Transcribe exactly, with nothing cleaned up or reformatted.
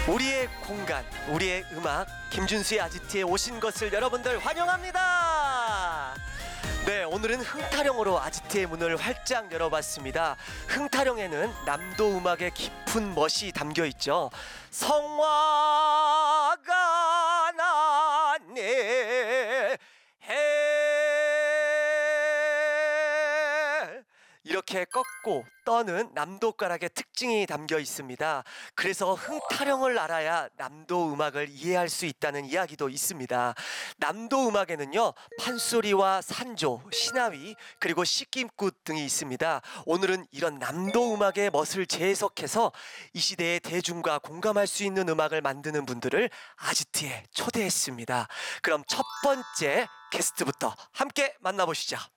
우리의 공간, 우리의 음악, 김준수의 아지트에 오신 것을 여러분들 환영합니다. 네, 오늘은 흥타령으로 아지트의 문을 활짝 열어봤습니다. 흥타령에는 남도 음악의 깊은 멋이 담겨 있죠. 성화가 났네 해 이렇게 꺾고 떠는 남도가락의 특징이 담겨 있습니다. 그래서 흥타령을 알아야 남도 음악을 이해할 수 있다는 이야기도 있습니다. 남도 음악에는요, 판소리와 산조, 시나위, 그리고 시김굿 등이 있습니다. 오늘은 이런 남도 음악의 멋을 재해석해서 이 시대의 대중과 공감할 수 있는 음악을 만드는 분들을 아지트에 초대했습니다. 그럼 첫 번째 게스트부터 함께 만나보시죠.